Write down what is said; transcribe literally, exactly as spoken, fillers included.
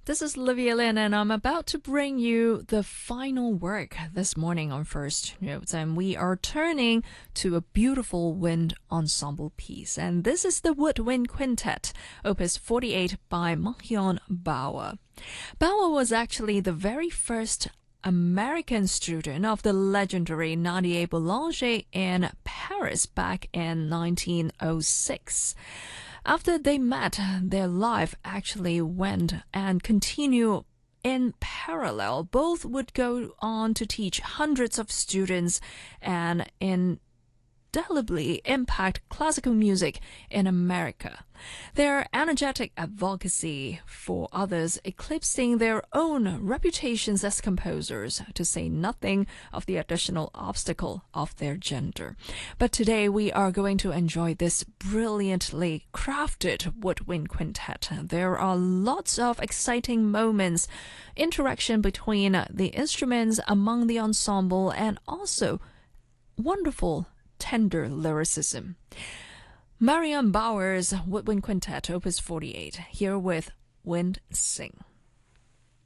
This is Livia Lin, and I'm about to bring you the final work this morning on First Notes. And we are turning to a beautiful wind ensemble piece. And this is the Woodwind Quintet, Opus forty-eight by Marion Bauer. Bauer was actually the very first American student of the legendary Nadia Boulanger in Paris back in nineteen oh six. After they met, their life actually went and continued in parallel. Both would go on to teach hundreds of students and indelibly impact classical music in America. Their energetic advocacy for others eclipsing their own reputations as composers, to say nothing of the additional obstacle of their gender. But today we are going to enjoy this brilliantly crafted woodwind quintet. There are lots of exciting moments, interaction between the instruments among the ensemble, and also wonderful, tender lyricism. Marion Bauer's Woodwind Quintet, Opus forty-eight, here with Wind Sing.